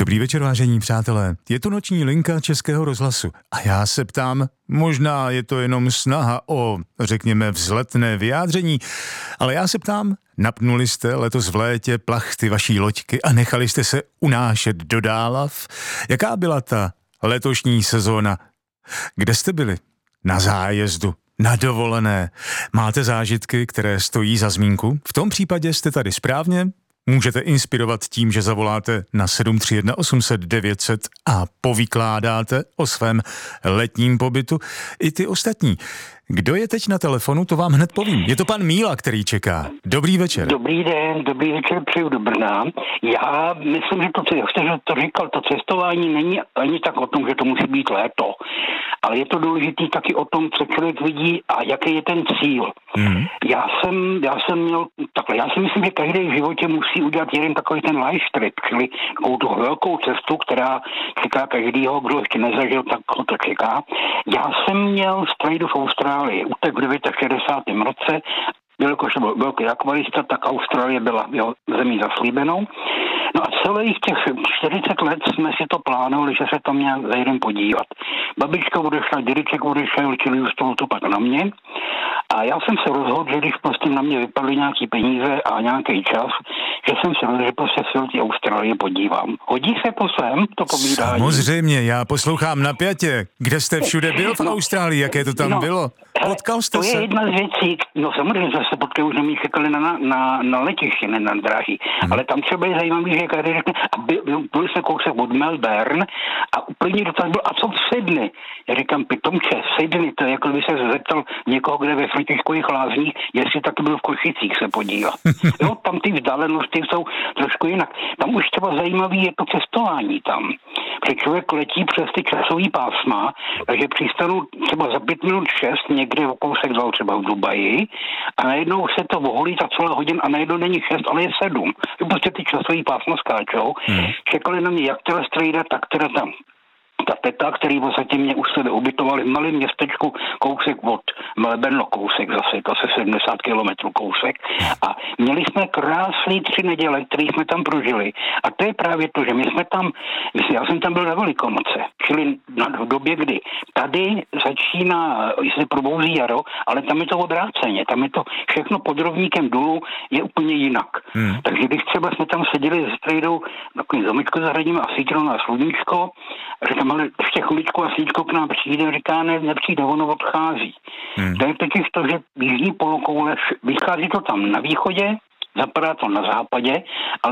Dobrý večer, vážení přátelé. Je to noční linka Českého rozhlasu. A já se ptám, možná je to jenom snaha o, řekněme, vzletné vyjádření, ale já se ptám, napnuli jste letos v létě plachty vaší loďky a nechali jste se unášet do Dálav? Jaká byla ta letošní sezóna? Kde jste byli? Na zájezdu? Na dovolené? Máte zážitky, které stojí za zmínku? V tom případě jste tady správně. Můžete inspirovat tím, že zavoláte na 731 800 900 a povykládáte o svém letním pobytu. I ty ostatní. Kdo je teď na telefonu, to vám hned povím. Je to pan Míla, který čeká. Dobrý večer. Dobrý den, dobrý večer, přeju do Brna. Já myslím, že jak jste to říkal, to cestování není ani tak o tom, že to musí být léto, ale je to důležitý taky o tom, co člověk vidí a jaký je ten cíl. Já jsem měl takhle, já si myslím, že každý v životě musí udělat jeden takový ten life trip, čili takovou tu velkou cestu, která čeká každýho, kdo ještě nezažil, tak ho to čeká. Já jsem měl strejdu v Austrálii, utek v 69. roce, jelikož to byl velký akvarista, tak Austrálie byla jeho zemí zaslíbenou. No a celých těch 40 let jsme si to plánovali, že se tam nějak zajdem podívat. Babička odešla, dědeček odešel, čili zůstalo to pak na mě. A já jsem se rozhodl, že když prostě na mě vypadly nějaký peníze a nějaký čas, že jsem se rozhodl, že prostě se do té Austrálie podívám. Hodí se to sem, to povídání? Samozřejmě, já poslouchám napjatě. Kde jste všude byl v Austrálii, jaké to tam bylo? Potkal jste se? To je jedna z věcí, no samozřejmě, že se potkali, už mě čekali na letiště, ne na dráhy. Ale tam třeba je zajímavý, že každý řekne, byli jsme kousek od Melbourne a úplně dotaz byl, a co v Sydney? Já říkám, pitomče, Sydney, to je jako by se zeptal někoho, kde ve Františkových Lázních, jestli taky byl v Košicích se podívat. Jo, tam ty vzdálenosti jsou trošku jinak. Tam už třeba zajímavý je to cestování tam. Protože člověk letí přes ty časový pásma, takže přistanu třeba za 5 minut 6 někde o kousek dal třeba v Dubaji a najednou se to oholí ta celá hodin a najednou není 6, ale je 7. Prostě ty časový pásma skáčou. Čekali na mě jak teda strejda, tak teda tam ta teta, který v podstatě mě u sebe ubytovali v malém městečku kousek od Melbourne, kousek zase, to se 70 kilometrů kousek. A měli jsme krásný 3 neděle, které jsme tam prožili. A to je právě to, že my jsme tam, já jsem tam byl na Velikonoce, čili v době, kdy tady začíná, se probouzí jaro, ale tam je to obráceně, tam je to všechno pod rovníkem dolů je úplně jinak. Takže když třeba jsme tam seděli se strejdou takovým zamečku zahradíme a svítilo na sluníčko, říkám, ale ještě chviličku a slíčko k nám přijde, říká, nepřijde, ono odchází. To je totiž to, že jižní polokoule, vychází to tam na východě, zapadá to na západě,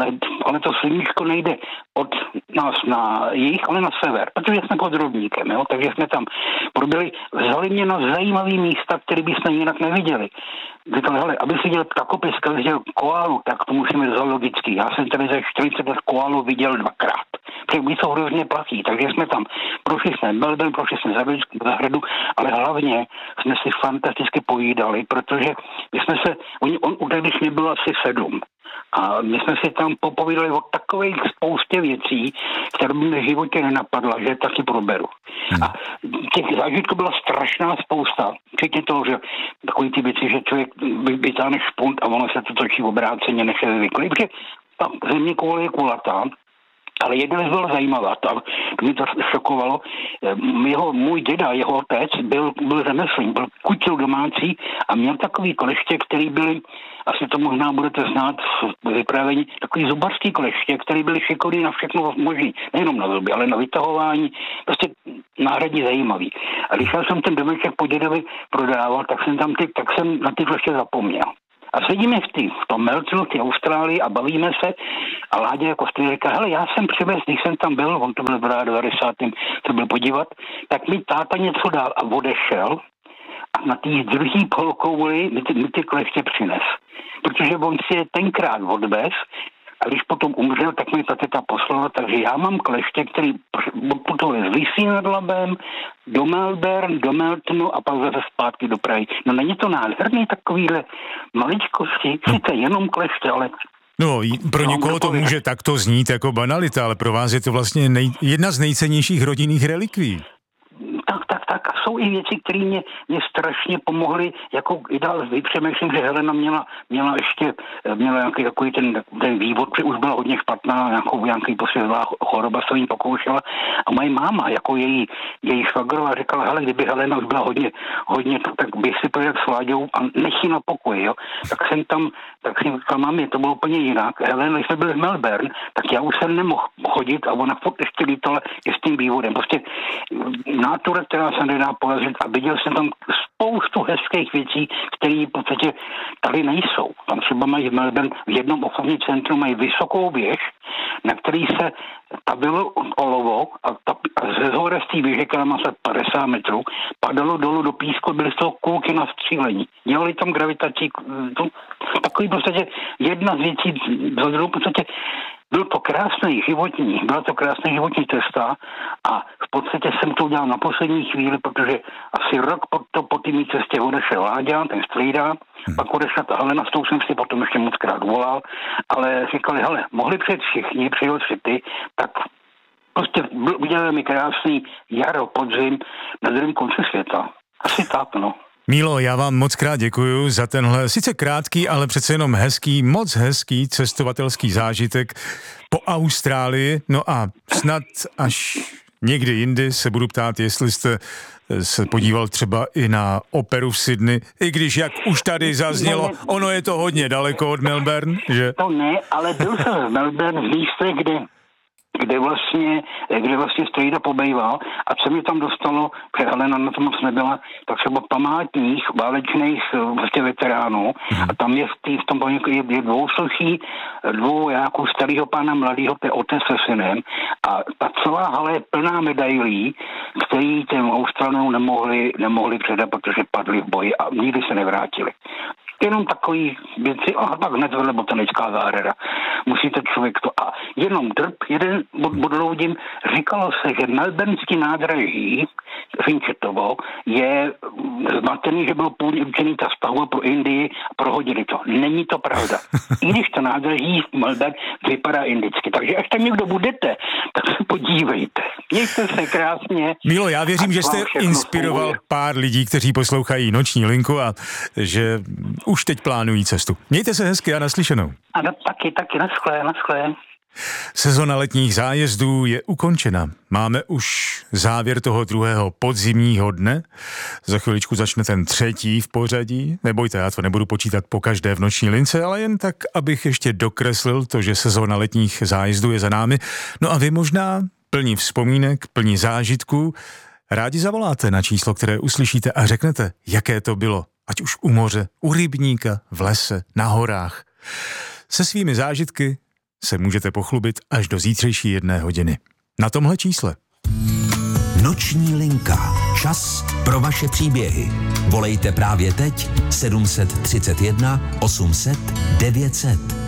ale to sluníčko nejde od nás na jih, ale na sever, protože jsme pod rovníkem, jo? Takže jsme tam probili, vzali mě na zajímavý místa, které bychom jinak neviděli. Říkali, hele, aby si dělal ptakopiska, viděl koálu, tak to musíme zoologicky. Já jsem tady za 40 let koálu viděl 2krát. Protože by to hrozně platí, takže jsme tam prošli jsme Melbourne, prošli jsme zahradu, ale hlavně jsme si fantasticky povídali, protože my jsme se, on když mě bylo asi 7, a my jsme si tam popovídali o takových spoustě věcí, které by mě v životě nenapadla, že taky proberu. A těch zážitků byla strašná spousta. Včetně toho, že takový ty věci, že člověk vytáhne špunt a ono se to točí obráceně, než je zvyklý. Protože ta země koule je kulatá, ale jedna věc byla zajímavá, to mě to šokovalo. Můj děda, jeho otec, byl řemeslník, byl kutil domácí a měl takový kleště, který byly, asi to možná budete znát v vyprávění, takový zubarský kleště, který byly šikovný na všechno možný, nejenom na zuby, ale na vytahování, prostě náhradně zajímavý. A když já jsem ten domeček po dědovi prodával, tak jsem na ty kleště zapomněl. A sedíme v tom Melbourne, v té Austrálii a bavíme se a Láďa jako stejně říká, hele, já jsem přivez, když jsem tam byl, on to byl v 90. se byl podívat, tak mi táta něco dal a odešel a na té druhý polokouli mi ty kleště přines. Protože on si je tenkrát odvez a když potom umřel, tak mi ta teta poslala, takže já mám kleště, který putovali z Lisí nad Labem do Melbourne, do Meltonu a pak zase zpátky do Prahy. No není to nádherný takovýhle maličkosti, sice jenom kleště, ale... No, pro někoho to může takto znít jako banalita, ale pro vás je to vlastně jedna z nejcennějších rodinných relikví. Tak, jsou i věci, které mě strašně pomohly, jako i dál vypřemýšlím, že Helena měla nějaký takový ten vývod, že už byla hodně špatná, nějaký prostě zlá choroba se jí pokoušela. A moje máma, jako její švagrová, říkala, hele, kdyby Helena už byla hodně tak bych si projel s Láďou a nech ji na pokoji, jo. Tak jsem říkal, mami, to bylo úplně jinak. Helena, když jsme byli v Melbourne, tak já už jsem nemohl chodit a ona furt ještě lítala i s tím vývodem. Prostě nátura, která se nedá porazit a viděl jsem tam spoustu hezkých věcí, které v podstatě tady nejsou. Tam třeba mají v Melbourne v jednom obchodním centru mají vysokou věž, na který se tabilo olovo a ze zhora z té věže, která má se 50 metrů, padalo dolů do písku, byly z toho kulky na střílení. Dělali tam gravitaci, takový v podstatě jedna z věcí, za druhou v podstatě byla to krásná životní cesta a v podstatě jsem to udělal na poslední chvíli, protože asi rok po té cestě odešel Láďa, ten strýda, pak odešla ta Helena, s tou jsem si potom ještě moc krát volal, ale říkali, hele, mohli přijet všichni, přijel si ty, tak prostě udělali mi krásný jaro, podzim na druhém konci světa. Asi tak, no. Mílo, já vám moc krát děkuju za tenhle sice krátký, ale přece jenom moc hezký cestovatelský zážitek po Austrálii. No a snad až někdy jindy se budu ptát, jestli jste se podíval třeba i na operu v Sydney, i když, jak už tady zaznělo, ono je to hodně daleko od Melbourne, že? To ne, ale byl jsem v Melbourne v místě, kde vlastně strýda pobejval a co mi tam dostalo, protože Helena na to moc nebyla, tak třeba památník válečných vlastně veteránů a tam je v tom je dvou vojáků starého pána mladého, to je otec se synem a ta celá hala je plná medailí, který těm Australanům nemohli předat, protože padli v boji a nikdy se nevrátili. Jenom takový věci, a pak hned vedle botanická zahrada. Musíte člověk to. A jenom jeden odloudím, říkalo se, že melbourneský nádraží Finchetovo je zmatený, že bylo původně určený ta stavba pro Indii a prohodili to. Není to pravda. I když to nádraží v Melbourne vypadá indicky. Takže až tam někdo budete, tak se podívejte. Mějte se krásně. Mílo, já věřím, že jste inspiroval pár lidí, kteří poslouchají Noční linku a že už teď plánují cestu. Mějte se hezky a naslyšenou. Ano, taky, naschle. Sezona letních zájezdů je ukončena. Máme už závěr toho druhého podzimního dne. Za chviličku začne ten třetí v pořadí. Nebojte, já to nebudu počítat po každé v Noční lince, ale jen tak, abych ještě dokreslil to, že sezona letních zájezdů je za námi. No a vy možná plní vzpomínek, plní zážitků, rádi zavoláte na číslo, které uslyšíte a řeknete, jaké to bylo. Ať už u moře, u rybníka, v lese, na horách. Se svými zážitky se můžete pochlubit až do zítřejší 1 hodiny. Na tomhle čísle. Noční linka. Čas pro vaše příběhy. Volejte právě teď 731 800 900.